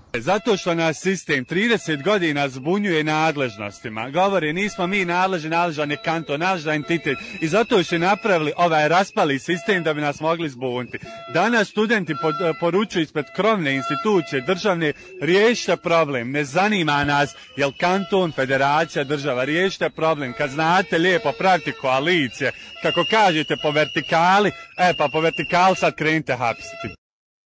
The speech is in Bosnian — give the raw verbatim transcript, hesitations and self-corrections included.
Zato što nas sistem trideset godina zbunjuje nadležnostima. Govori, nismo mi nadležni, nadležan je kanton, nadležan entitet. I zato su napravili ovaj raspali sistem da bi nas mogli zbuniti. Danas studenti poručuju ispred krovne institucije državne, riješite problem, ne zanima nas jel kanton, federacija, država, riješite problem. Kad znate lijepo praviti koalicije, kako kažete po vertikali, e pa po vertikali sad krenite hapsiti.